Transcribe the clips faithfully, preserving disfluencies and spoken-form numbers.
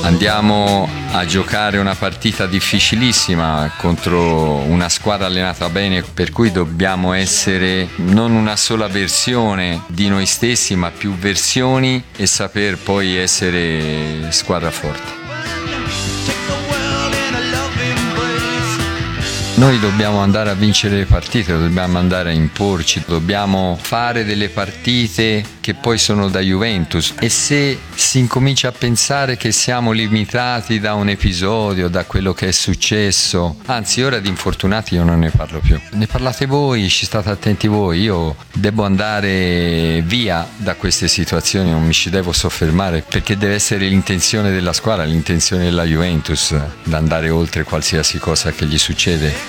Andiamo a giocare una partita difficilissima contro una squadra allenata bene, per cui dobbiamo essere non una sola versione di noi stessi, ma più versioni e saper poi essere squadra forte. Noi dobbiamo andare a vincere le partite, dobbiamo andare a imporci, dobbiamo fare delle partite che poi sono da Juventus, e se si incomincia a pensare che siamo limitati da un episodio, da quello che è successo, anzi ora di infortunati io non ne parlo più, ne parlate voi, ci state attenti voi, io devo andare via da queste situazioni, non mi ci devo soffermare, perché deve essere l'intenzione della squadra, l'intenzione della Juventus, da andare oltre qualsiasi cosa che gli succede.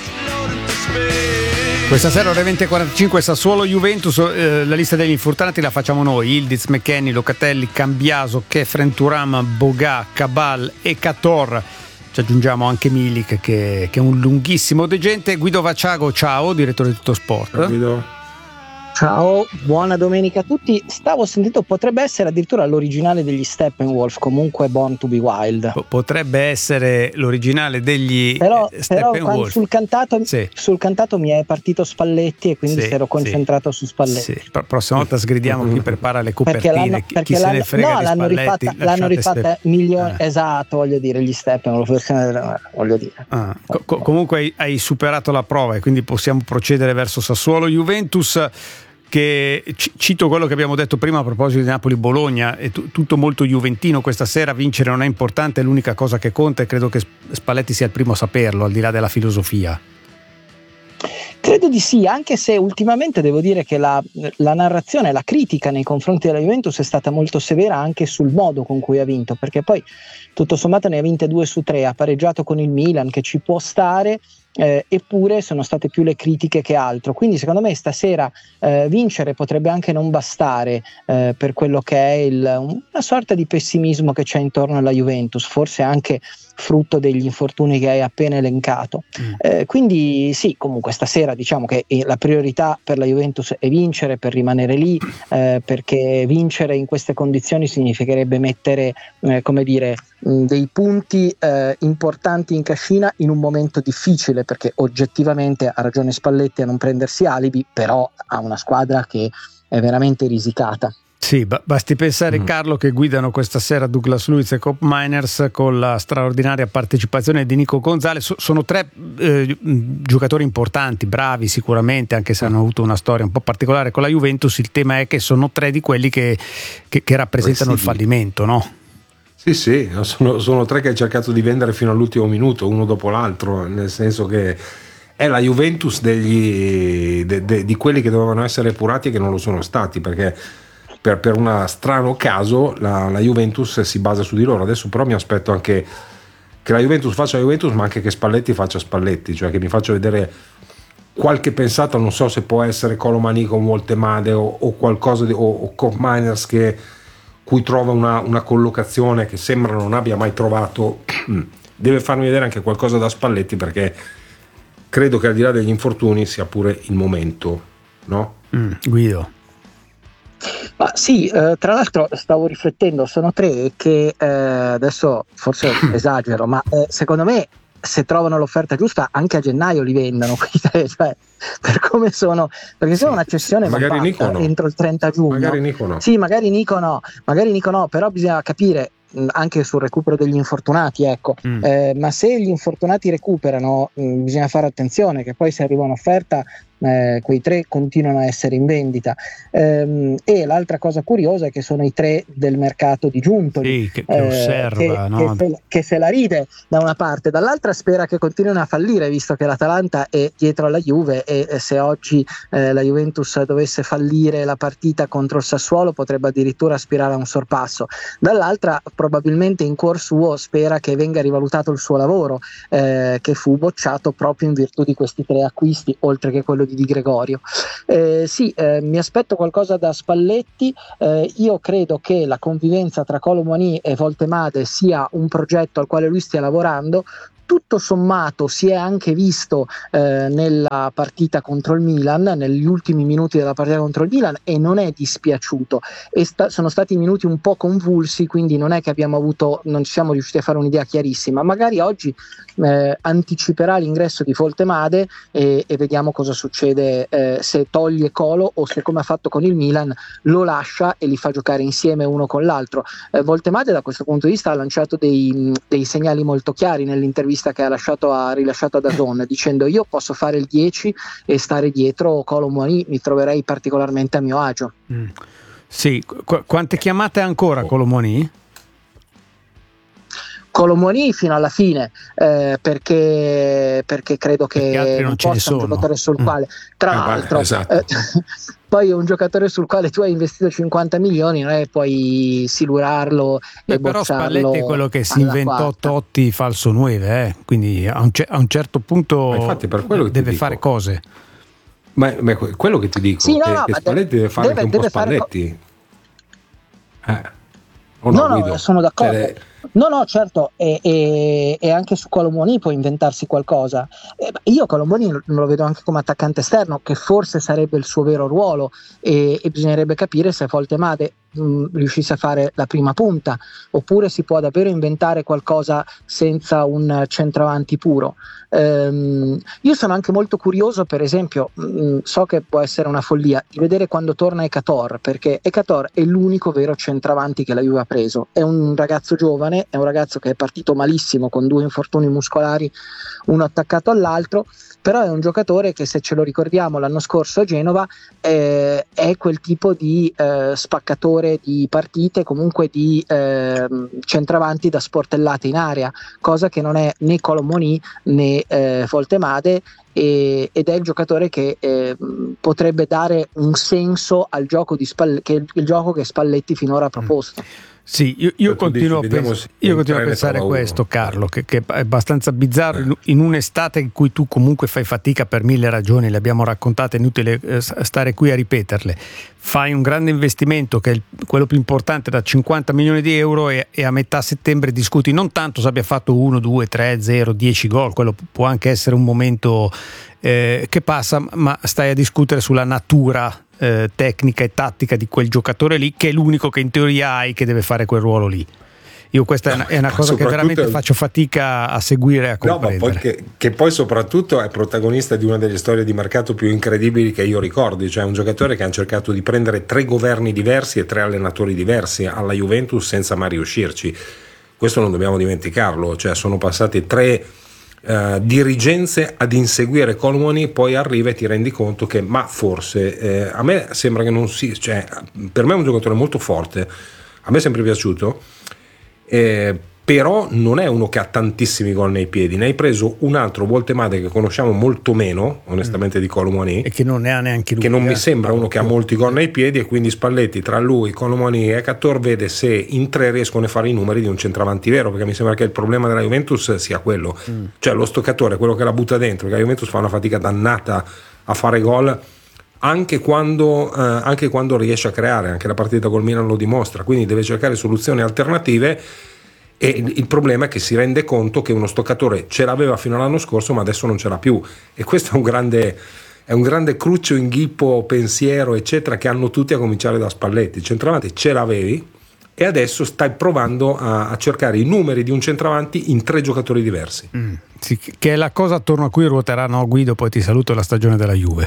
Questa sera ore venti e quarantacinque Sassuolo Juventus, eh, la lista degli infortunati la facciamo noi: Ildiz, McKennie, Locatelli, Cambiaso, Kefren, Thuram, Boga, Cabal e Cator. Ci aggiungiamo anche Milik che, che è un lunghissimo degente. Guido Vacciago, ciao, direttore di Tuttosport. Ciao Guido. Ciao, buona domenica a tutti. Stavo sentendo, potrebbe essere addirittura l'originale degli Steppenwolf, comunque Born to be Wild. P- potrebbe essere l'originale degli però, eh, però Steppenwolf. sul cantato, sì. sul cantato mi è partito Spalletti e quindi sì, ero concentrato sì. su Spalletti. Sì. La prossima volta sgridiamo chi prepara le copertine, perché l'hanno, chi, perché chi se ne frega no, di l'hanno Spalletti, rifatta, l'hanno rifatta Step... milioni, ah. esatto, voglio dire, gli Steppenwolf, voglio dire. Ah. Co- comunque hai, hai superato la prova e quindi possiamo procedere verso Sassuolo Juventus, che cito quello che abbiamo detto prima a proposito di Napoli-Bologna, è t- tutto molto juventino questa sera, vincere non è importante, è l'unica cosa che conta, e credo che Spalletti sia il primo a saperlo, al di là della filosofia. Credo di sì, anche se ultimamente devo dire che la, la narrazione, la critica nei confronti della Juventus è stata molto severa anche sul modo con cui ha vinto, perché poi tutto sommato ne ha vinte due su tre, ha pareggiato con il Milan, che ci può stare, eh, eppure sono state più le critiche che altro, quindi secondo me stasera eh, vincere potrebbe anche non bastare eh, per quello che è il, una sorta di pessimismo che c'è intorno alla Juventus, forse anche frutto degli infortuni che hai appena elencato. Mm. Eh, quindi sì, comunque stasera diciamo che la priorità per la Juventus è vincere per rimanere lì, eh, perché vincere in queste condizioni significherebbe mettere eh, come dire mh, dei punti eh, importanti in cascina in un momento difficile, perché oggettivamente ha ragione Spalletti a non prendersi alibi, però ha una squadra che è veramente risicata. Sì, basti pensare, mm. Carlo, che guidano questa sera Douglas Luiz e Koop Meiners con la straordinaria partecipazione di Nico Gonzalez. Sono tre eh, giocatori importanti, bravi sicuramente, anche se hanno avuto una storia un po' particolare con la Juventus. Il tema è che sono tre di quelli che, che, che rappresentano il fallimento, no? Sì, sì, sono, sono tre che hai cercato di vendere fino all'ultimo minuto, uno dopo l'altro, nel senso che è la Juventus degli, de, de, di quelli che dovevano essere epurati e che non lo sono stati, perché Per, per un strano caso la, la Juventus si basa su di loro. Adesso però mi aspetto anche che la Juventus faccia la Juventus, ma anche che Spalletti faccia Spalletti, cioè che mi faccia vedere qualche pensata, non so se può essere Colomani con Moltemade o, o qualcosa di, o, o Koop Meiners che cui trova una, una collocazione che sembra non abbia mai trovato. Deve farmi vedere anche qualcosa da Spalletti, perché credo che al di là degli infortuni sia pure il momento, no? Mm, Guido. Ma sì, eh, tra l'altro stavo riflettendo, sono tre che eh, adesso forse esagero, ma eh, secondo me se trovano l'offerta giusta anche a gennaio li vendono quei tre, cioè, per come sono, perché se è una cessione magari Nico no. entro il trenta giugno. Magari Nico no. Sì, magari Nico no, magari Nico no, però bisogna capire mh, anche sul recupero degli infortunati, ecco, mm. eh, ma se gli infortunati recuperano mh, bisogna fare attenzione che poi se arriva un'offerta Eh, quei tre continuano a essere in vendita, ehm, e l'altra cosa curiosa è che sono i tre del mercato di Giuntoli, sì, che, che, osserva, eh, che, no? che, se, che se la ride da una parte, dall'altra spera che continuino a fallire, visto che l'Atalanta è dietro alla Juve e, e se oggi eh, la Juventus dovesse fallire la partita contro il Sassuolo potrebbe addirittura aspirare a un sorpasso, dall'altra probabilmente in cuor suo spera che venga rivalutato il suo lavoro, eh, che fu bocciato proprio in virtù di questi tre acquisti, oltre che quello di Di Gregorio. Eh, sì, eh, mi aspetto qualcosa da Spalletti. Eh, io credo che la convivenza tra Colomani e Voltemade sia un progetto al quale lui stia lavorando. tutto sommato si è anche visto eh, nella partita contro il Milan, negli ultimi minuti della partita contro il Milan, e non è dispiaciuto. E sta- sono stati minuti un po' convulsi, quindi non è che abbiamo avuto, non ci siamo riusciti a fare un'idea chiarissima. Magari oggi eh, anticiperà l'ingresso di Voltemade e, e vediamo cosa succede, eh, se toglie Colo o se, come ha fatto con il Milan, lo lascia e li fa giocare insieme uno con l'altro. eh, Voltemade da questo punto di vista ha lanciato dei, dei segnali molto chiari nell'intervista che ha, lasciato, ha rilasciato a DAZN, dicendo: io posso fare il dieci e stare dietro Kolo Muani, mi troverei particolarmente a mio agio. Mm. Sì, qu- quante chiamate ha ancora Kolo Muani? Kolo Muani fino alla fine, eh, perché, perché credo che perché non ce ne possa un sono. giocatore sul mm. quale, tra eh, l'altro, esatto. eh, poi è un giocatore sul quale tu hai investito cinquanta milioni, non è che puoi silurarlo. Beh, e però bocciarlo Spalletti è quello che si alla inventò quarta. Totti falso nove, eh? Quindi a un, ce- a un certo punto Ma infatti per quello che ti deve dico. fare cose. Ma, ma quello che ti dico, Sì, no, che, no, che ma Spalletti deve- deve fare deve- anche un po' deve fare co- Spalletti. Eh. O no, No, no, Guido? sono d'accordo. Cioè, No, no, certo, e, e- e anche su Kolo Muani può inventarsi qualcosa. Eh, ma io Kolo Muani lo lo vedo anche come attaccante esterno, che forse sarebbe il suo vero ruolo, e, e bisognerebbe capire se Voltemade mh, riuscisse a fare la prima punta, oppure si può davvero inventare qualcosa senza un centravanti puro. Ehm, io sono anche molto curioso, per esempio, mh, so che può essere una follia, di vedere quando torna Ekator, perché Ekator è l'unico vero centravanti che la Juve ha preso. È un ragazzo giovane, è un ragazzo che è partito malissimo con due infortuni muscolari, uno attaccato all'altro, però è un giocatore che, se ce lo ricordiamo, l'anno scorso a Genova eh, è quel tipo di eh, spaccatore di partite, comunque di eh, centravanti da sportellate in area, cosa che non è né Kolo Muani né eh, Voltemade, e, ed è il giocatore che eh, potrebbe dare un senso al gioco di Spall- che il gioco che Spalletti finora ha proposto. Sì, io, io tu continuo, dici, a, vediamo pens- se io in continuo a tre ne pensare trova questo, uno. Carlo, che, che è abbastanza bizzarro in, in un'estate in cui tu comunque fai fatica per mille ragioni, le abbiamo raccontate, è inutile eh, stare qui a ripeterle. Fai un grande investimento che è il, quello più importante, da cinquanta milioni di euro, e, e a metà settembre discuti non tanto se abbia fatto uno, due, tre, zero, dieci gol, quello può anche essere un momento eh, che passa, ma stai a discutere sulla natura Eh, tecnica e tattica di quel giocatore lì, che è l'unico che in teoria hai, che deve fare quel ruolo lì. Io questa è una, è una cosa che veramente faccio fatica a seguire e a comprendere. No, ma poi che, che poi soprattutto è protagonista di una delle storie di mercato più incredibili che io ricordi, cioè un giocatore che hanno cercato di prendere tre governi diversi e tre allenatori diversi alla Juventus senza mai riuscirci. Questo non dobbiamo dimenticarlo, cioè sono passati tre Uh, dirigenze ad inseguire Kolo Muani, poi arriva e ti rendi conto che ma forse eh, a me sembra che non si, cioè, per me è un giocatore molto forte, a me è sempre piaciuto, eh, però non è uno che ha tantissimi gol nei piedi. Ne hai preso un altro, Voltemade, che conosciamo molto meno onestamente mm. di Kolo Muani, e che non ne ha neanche lui, che non eh. mi sembra uno che ha molti gol nei piedi, e quindi Spalletti tra lui, Kolo Muani e Ekator vede se in tre riescono a fare i numeri di un centravanti vero, perché mi sembra che il problema della Juventus sia quello, mm. cioè lo stoccatore, quello che la butta dentro, perché la Juventus fa una fatica dannata a fare gol anche quando, eh, anche quando riesce a creare, anche la partita col Milan lo dimostra, quindi deve cercare soluzioni alternative. E il problema è che si rende conto che uno stoccatore ce l'aveva fino all'anno scorso, ma adesso non ce l'ha più, e questo è un grande, è un grande cruccio, inghippo, pensiero eccetera che hanno tutti, a cominciare da Spalletti. Il centravanti ce l'avevi e adesso stai provando a, a cercare i numeri di un centravanti in tre giocatori diversi. Mm, sì, che è la cosa attorno a cui ruoterà, no, Guido, poi ti saluto, la stagione della Juve.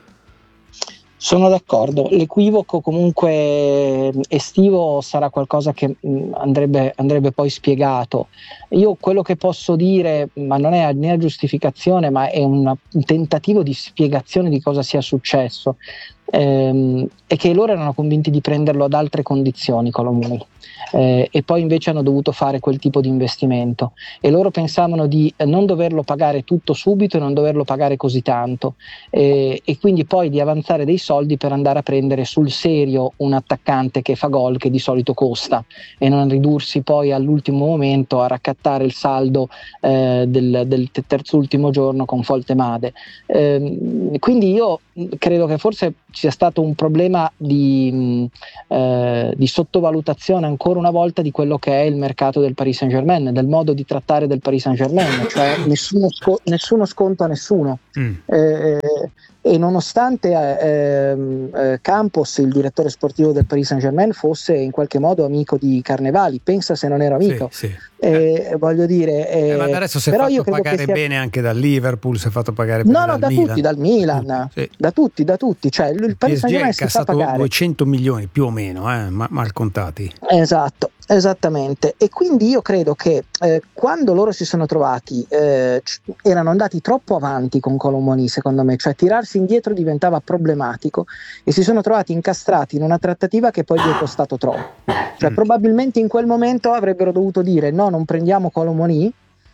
Sono d'accordo, l'equivoco comunque estivo sarà qualcosa che andrebbe, andrebbe poi spiegato. Io quello che posso dire, ma non è né a giustificazione, ma è una, un tentativo di spiegazione di cosa sia successo, ehm, è che loro erano convinti di prenderlo ad altre condizioni, Kolo Muani, eh, e poi invece hanno dovuto fare quel tipo di investimento, e loro pensavano di non doverlo pagare tutto subito e non doverlo pagare così tanto, eh, e quindi poi di avanzare dei soldi per andare a prendere sul serio un attaccante che fa gol, che di solito costa, e non ridursi poi all'ultimo momento a raccattare il saldo eh, del, del terzultimo giorno con Voltemade. Eh, quindi io credo che forse ci sia stato un problema di, eh, di sottovalutazione ancora una volta di quello che è il mercato del Paris Saint-Germain, del modo di trattare del Paris Saint-Germain, cioè nessuno, sco- nessuno sconto a nessuno. Mm. Eh, e nonostante eh, eh, Campos, il direttore sportivo del Paris Saint-Germain, fosse in qualche modo amico di Carnevali, pensa se non era amico. Sì, sì. Eh, eh. Voglio dire, eh, eh, ma adesso si è fatto pagare sia... bene anche dal Liverpool, si è fatto pagare bene no, no, dal da Milan. tutti, dal Milan, sì. da tutti, da tutti. Cioè, il, il Paris Saint-Germain si fa pagare duecento milioni più o meno, eh, ma, mal contati. Esatto. Esattamente, e quindi io credo che eh, quando loro si sono trovati eh, c- erano andati troppo avanti con Colomoni, secondo me, cioè tirarsi indietro diventava problematico e si sono trovati incastrati in una trattativa che poi gli è costato troppo, cioè probabilmente in quel momento avrebbero dovuto dire no, non prendiamo Colomoni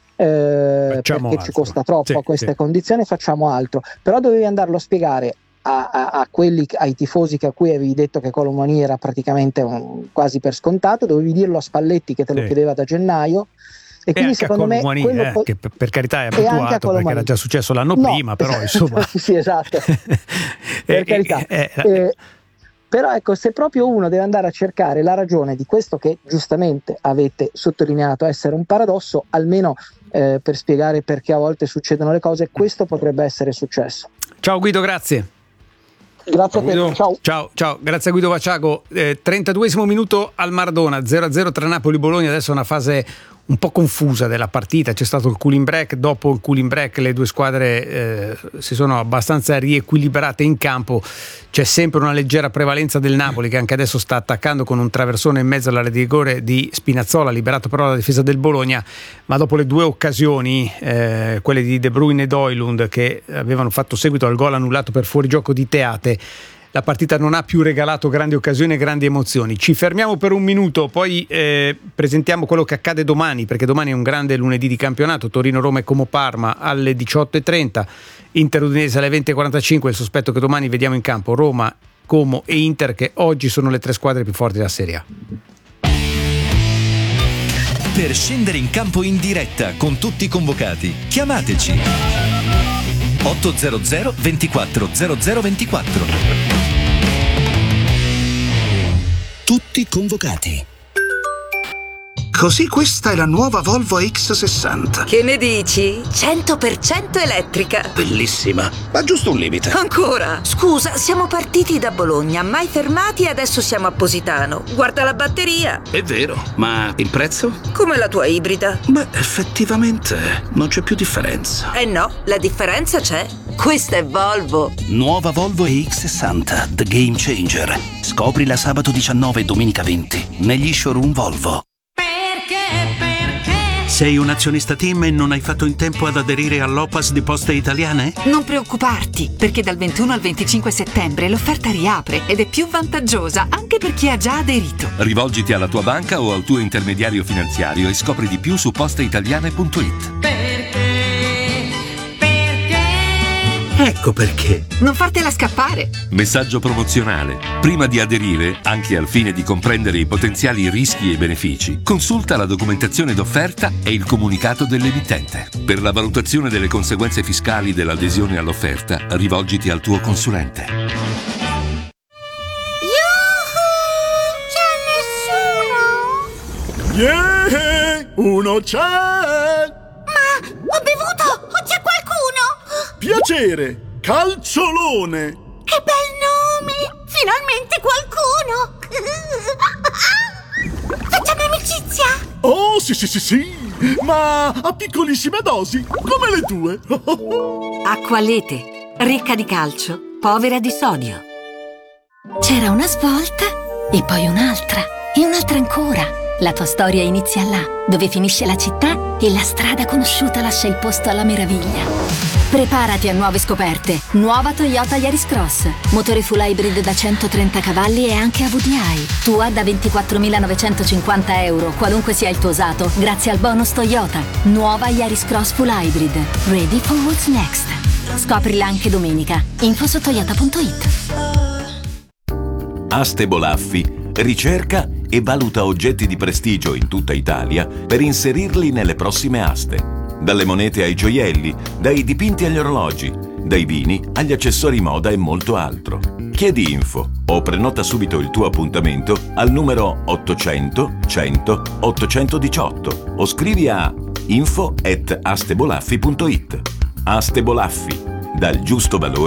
eh, perché altro. Ci costa troppo sì, a queste sì. condizioni, facciamo altro, però dovevi andarlo a spiegare A, a, a quelli, ai tifosi che a cui avevi detto che Colomoni era praticamente un, quasi per scontato, dovevi dirlo a Spalletti che te lo sì. chiedeva da gennaio e, e quindi secondo me quello eh, po- che per carità è abituato perché era già successo l'anno no, prima però insomma sì esatto per carità eh, eh, eh, però ecco, se proprio uno deve andare a cercare la ragione di questo che giustamente avete sottolineato essere un paradosso, almeno eh, per spiegare perché a volte succedono le cose, questo potrebbe essere successo. Ciao Guido, grazie. Grazie a te, ciao. Ciao, ciao, grazie a Guido Vaciago. Eh, trentaduesimo minuto al Maradona, zero a zero tra Napoli e Bologna. Adesso è una fase un po' confusa della partita, c'è stato il cooling break, dopo il cooling break le due squadre eh, si sono abbastanza riequilibrate in campo, c'è sempre una leggera prevalenza del Napoli che anche adesso sta attaccando con un traversone in mezzo all'area di rigore di Spinazzola, liberato però la difesa del Bologna, ma dopo le due occasioni, eh, quelle di De Bruyne e Højlund che avevano fatto seguito al gol annullato per fuorigioco di Teate, la partita non ha più regalato grandi occasioni e grandi emozioni. Ci fermiamo per un minuto, poi eh, presentiamo quello che accade domani, perché domani è un grande lunedì di campionato, Torino-Roma e Como-Parma alle diciotto e trenta, Inter-Udinese alle venti e quarantacinque, il sospetto che domani vediamo in campo Roma, Como e Inter, che oggi sono le tre squadre più forti della Serie A. Per scendere in campo in diretta con tutti i convocati, chiamateci ottocento ventiquattro zero zero ventiquattro. Tutti convocati. Così questa è la nuova Volvo X sessanta. Che ne dici? cento per cento elettrica. Bellissima, ma giusto un limite. Ancora? Scusa, siamo partiti da Bologna, mai fermati e adesso siamo a Positano. Guarda la batteria. È vero, ma il prezzo? Come la tua ibrida. Beh, effettivamente non c'è più differenza. Eh no, la differenza c'è. Questa è Volvo. Nuova Volvo E X sessanta, The Game Changer. Scoprila sabato diciannove e domenica venti negli showroom Volvo. Sei un azionista Team e non hai fatto in tempo ad aderire all'O P A S di Poste Italiane? Non preoccuparti, perché dal ventuno al venticinque settembre l'offerta riapre ed è più vantaggiosa anche per chi ha già aderito. Rivolgiti alla tua banca o al tuo intermediario finanziario e scopri di più su posteitaliane punto it. Ecco perché. Non fartela scappare. Messaggio promozionale. Prima di aderire, anche al fine di comprendere i potenziali rischi e benefici, consulta la documentazione d'offerta e il comunicato dell'emittente. Per la valutazione delle conseguenze fiscali dell'adesione all'offerta, rivolgiti al tuo consulente. Yuhu! C'è nessuno! Yeah! Uno c'è! Ma ho bevuto! O c'è qualcuno? Piacere! Calciolone! Che bel nome! Finalmente qualcuno! Facciamo amicizia? Oh, sì, sì, sì, sì! Ma a piccolissime dosi, come le tue! Acqualete, ricca di calcio, povera di sodio. C'era una svolta, e poi un'altra, e un'altra ancora. La tua storia inizia là, dove finisce la città e la strada conosciuta lascia il posto alla meraviglia. Preparati a nuove scoperte. Nuova Toyota Yaris Cross. Motore full hybrid da centotrenta cavalli e anche A V D I. Tua da ventiquattromilanovecentocinquanta euro, qualunque sia il tuo usato, grazie al bonus Toyota. Nuova Yaris Cross full hybrid. Ready for what's next. Scoprila anche domenica. Info su toyota punto it. Aste Bolaffi ricerca e valuta oggetti di prestigio in tutta Italia per inserirli nelle prossime aste. Dalle monete ai gioielli, dai dipinti agli orologi, dai vini agli accessori moda e molto altro. Chiedi info o prenota subito il tuo appuntamento al numero ottocento cento ottocentodiciotto o scrivi a info at astebolaffi punto it. Aste Bolaffi, dal giusto valore